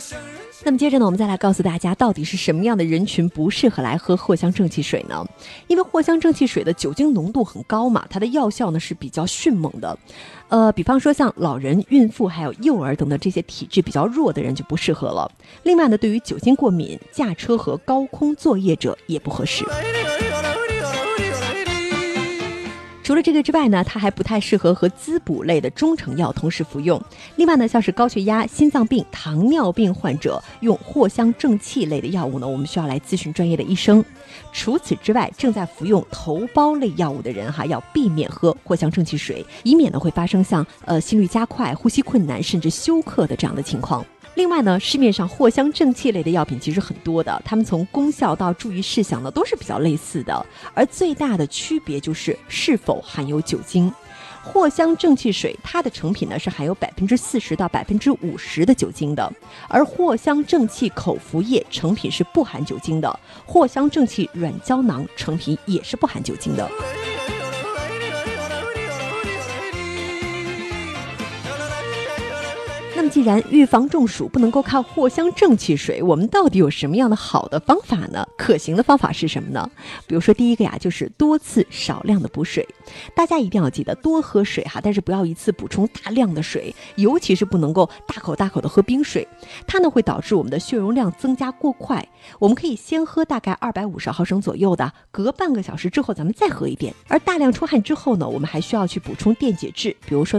那么接着呢，我们再来告诉大家，到底是什么样的人群不适合来喝藿香正气水呢？因为藿香正气水的酒精浓度很高嘛，它的药效呢是比较迅猛的。比方说像老人、孕妇还有幼儿等等这些体质比较弱的人就不适合了。另外呢，对于酒精过敏、驾车和高空作业者也不合适。除了这个之外呢，它还不太适合和滋补类的中成药同时服用。另外呢，像是高血压、心脏病、糖尿病患者用藿香正气类的药物呢，我们需要来咨询专业的医生。除此之外，正在服用头孢类药物的人要避免喝藿香正气水，以免呢会发生像心率加快、呼吸困难甚至休克的这样的情况。另外呢，市面上藿香正气类的药品其实很多的，它们从功效到注意事项呢都是比较类似的，而最大的区别就是是否含有酒精。藿香正气水它的成品呢是含有40%到50%的酒精的，而藿香正气口服液成品是不含酒精的，藿香正气软胶囊成品也是不含酒精的。那么既然预防中暑不能够靠藿香正气水，我们到底有什么样的好的方法呢？可行的方法是什么呢？比如说第一个就是多次少量的补水。大家一定要记得多喝水但是不要一次补充大量的水，尤其是不能够大口大口的喝冰水，它呢会导致我们的血容量增加过快。我们可以先喝大概250毫升左右的，隔半个小时之后咱们再喝一遍。而大量出汗之后呢，我们还需要去补充电解质，比如说